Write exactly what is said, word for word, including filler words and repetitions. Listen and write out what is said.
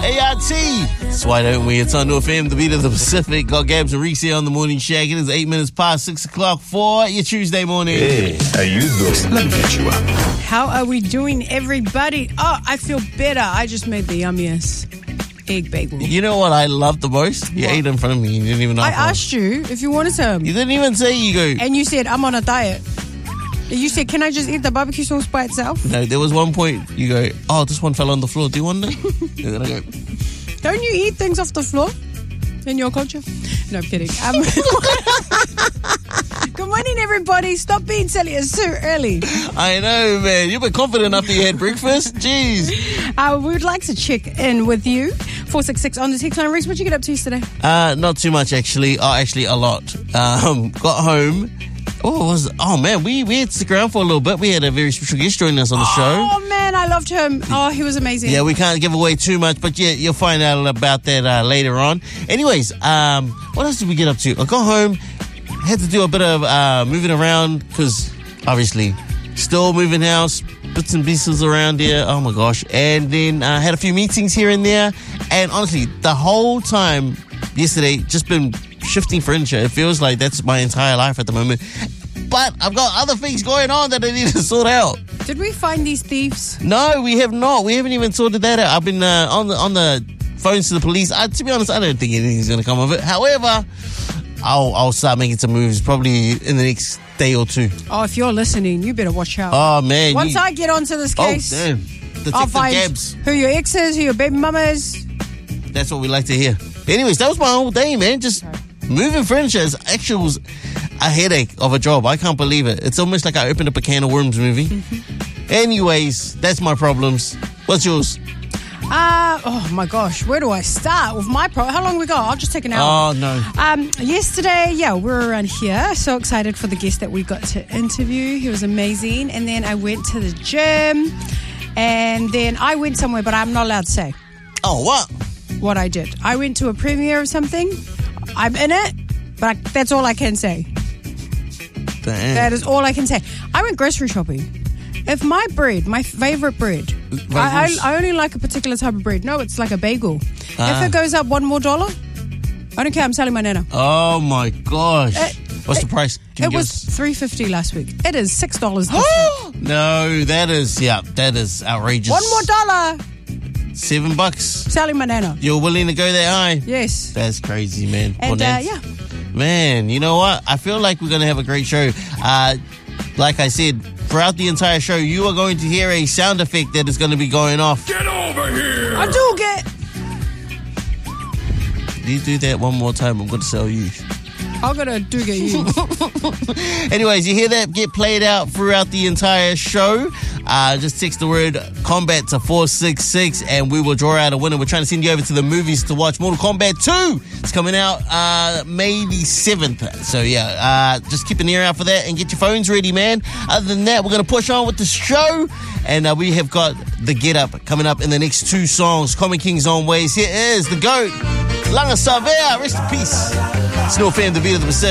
A R T. That's Why Don't We? It's on North F M, the beat of the Pacific. Got Gabs and Reese here on the Morning Shack. It is eight minutes past six o'clock for your Tuesday morning. Hey, how you doing? Let me get you up. How are we doing, everybody? Oh, I feel better. I just made the yummiest egg bagel. You know what I love the most? You What? ate in front of me. You didn't even know. I asked you if you wanted some. You didn't even say you go. And you said, I'm on a diet. You said, can I just eat the barbecue sauce by itself? No, there was one point you go, oh, this one fell on the floor. Do you want it? And then I go, Don't you eat things off the floor in your culture? No, I'm kidding. Um, good morning, everybody. Stop being silly. It's too early. I know, man. You've been confident after you had breakfast. Jeez. Uh, we would like to check in with you. four six six on the text line. Reese, what'd you get up to yesterday? Uh, not too much, actually. Oh, actually, a lot. Um, got home. Oh, was oh man, we, we had to stick around for a little bit. We had a very special guest joining us on the show. Oh, man, I loved him. Oh, he was amazing. Yeah, we can't give away too much, but yeah, you'll find out about that uh, later on. Anyways, um, what else did we get up to? I got home, had to do a bit of uh, moving around because obviously still moving house, bits and pieces around here. Oh my gosh. And then I uh, had a few meetings here and there. And honestly, the whole time yesterday, just been shifting furniture. It feels like that's my entire life at the moment. But I've got other things going on that I need to sort out. Did we find these thieves? No, we have not. We haven't even sorted that out. I've been uh, on the on the phones to the police. I, to be honest, I don't think anything's going to come of it. However, I'll I'll start making some moves probably in the next day or two. Oh, if you're listening, you better watch out. Oh man! Once you, I get onto this case, oh damn, the I'll Detective find Gabs. who your ex is, who your baby mama is. That's what we like to hear. Anyways, that was my whole day, man. Just moving furniture is actually a headache of a job. I can't believe it. It's almost like I opened up a can of worms movie. Anyways, that's my problems. What's yours? Uh, oh my gosh, where do I start with my pro? How long we got? I'll just take an hour. Oh, no. Um, yesterday, yeah, we were around here. So excited for the guest that we got to interview. He was amazing. And then I went to the gym. And then I went somewhere, but I'm not allowed to say Oh, what? what I did. I went to a premiere of something. I'm in it, but I, that's all I can say. Damn. That is all I can say. I went grocery shopping. If my bread, my favorite bread, I, I, I only like a particular type of bread. No, it's like a bagel. Ah. If it goes up one more dollar, I don't care. I'm selling my nana. Oh, my gosh. It- What's it- the price? Can It you was give us- three fifty last week. It is six dollars this week. No, that is, yeah, that is outrageous. One more dollar, Seven bucks. selling my nana. You're willing to go that high? Yes. That's crazy, man. And Well, uh, that's- yeah, Man, you know what? I feel like we're going to have a great show. Uh, like I said, throughout the entire show, you are going to hear a sound effect that is going to be going off. Get over here! I do get. If you do that one more time, I'm going to sell you. I'm gonna do get you. Anyways, you hear that get played out throughout the entire show. Uh, just text the word combat to four six six and we will draw out a winner. We're trying to send you over to the movies to watch Mortal Kombat two. It's coming out uh, May the seventh. So yeah, uh, just keep an ear out for that and get your phones ready, man. Other than that, we're going to push on with the show. And uh, we have got the Get Up coming up in the next two songs. Common King's Own Ways. Here is the GOAT, Langa Savea. Rest in peace. It's North F M, the beat of the Pacific.